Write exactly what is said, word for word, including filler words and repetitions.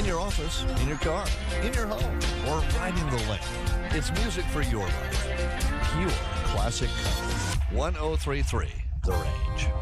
in your office, in your car, in your home, or riding the lane. It's music for your life. Pure classic country. one oh three point three The Range.